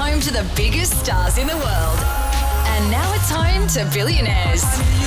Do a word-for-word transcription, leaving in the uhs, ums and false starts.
home to the biggest stars in the world. And now it's home to Billionaires.